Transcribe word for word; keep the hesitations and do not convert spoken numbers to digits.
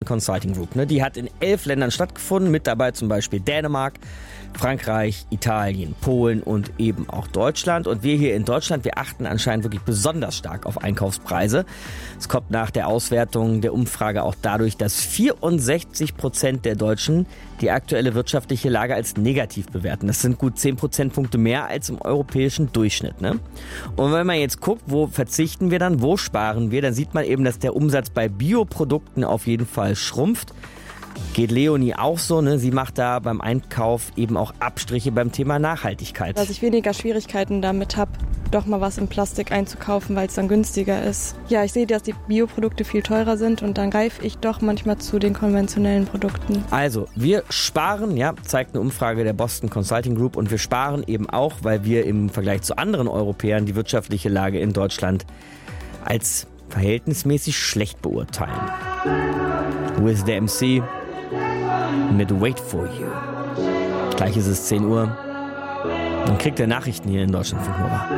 Consulting Group. Ne? Die hat in elf Ländern stattgefunden, mit dabei zum Beispiel Dänemark, Frankreich, Italien, Polen und eben auch Deutschland. Und wir hier in Deutschland, wir achten anscheinend wirklich besonders stark auf Einkaufspreise. Es kommt nach der Auswertung der Umfrage auch dadurch, dass vierundsechzig Prozent der Deutschen die aktuelle wirtschaftliche Lage als negativ bewerten. Das sind gut zehn Prozentpunkte mehr als im europäischen Durchschnitt. Ne? Und wenn man jetzt guckt, wo verzichten wir dann, wo sparen wir, dann sieht man eben, dass der Umsatz bei Bioprodukten auf jeden Fall schrumpft. Geht Leonie auch so, ne? Sie macht da beim Einkauf eben auch Abstriche beim Thema Nachhaltigkeit. Dass ich weniger Schwierigkeiten damit habe, doch mal was in Plastik einzukaufen, weil es dann günstiger ist. Ja, ich sehe, dass die Bioprodukte viel teurer sind und dann greife ich doch manchmal zu den konventionellen Produkten. Also, wir sparen, ja, zeigt eine Umfrage der Boston Consulting Group, und wir sparen eben auch, weil wir im Vergleich zu anderen Europäern die wirtschaftliche Lage in Deutschland als verhältnismäßig schlecht beurteilen. With the M C mit Wait For You. Gleich ist es zehn Uhr. Dann kriegt ihr Nachrichten hier in Deutschlandfunk Nova.